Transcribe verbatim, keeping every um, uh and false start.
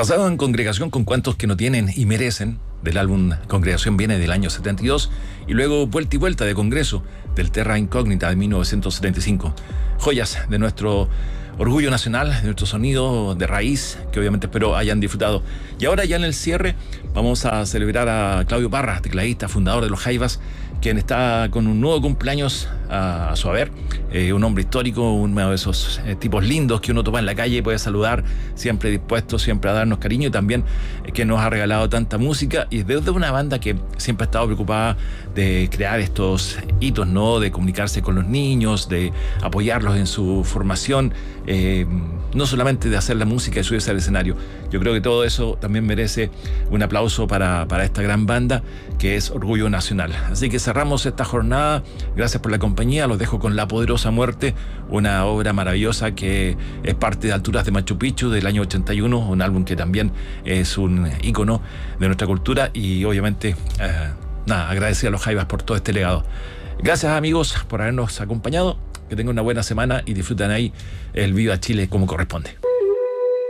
Pasado en Congregación con Cuantos que no tienen y merecen, del álbum Congregación viene del año setenta y dos, y luego Vuelta y Vuelta de Congreso, del Terra Incógnita de mil novecientos setenta y cinco. Joyas de nuestro orgullo nacional, de nuestro sonido de raíz, que obviamente espero hayan disfrutado. Y ahora ya en el cierre vamos a celebrar a Claudio Parra, tecladista, fundador de Los Jaivas, quien está con un nuevo cumpleaños a, a su haber. Eh, un hombre histórico, uno de esos eh, tipos lindos que uno topa en la calle y puede saludar, siempre dispuesto, siempre a darnos cariño, y también eh, que nos ha regalado tanta música, y desde una banda que siempre ha estado preocupada de crear estos hitos, ¿no? De comunicarse con los niños, de apoyarlos en su formación, eh, no solamente de hacer la música y subirse al escenario. Yo creo que todo eso también merece un aplauso para, para esta gran banda que es Orgullo Nacional. Así que cerramos esta jornada. Gracias por la compañía. Los dejo con La Poderosa Muerte, una obra maravillosa que es parte de Alturas de Machu Picchu del año ochenta y uno, un álbum que también es un ícono de nuestra cultura, y obviamente eh, nada, agradecer a Los Jaivas por todo este legado. Gracias, amigos, por habernos acompañado. Que tengan una buena semana y disfruten ahí el Viva Chile como corresponde.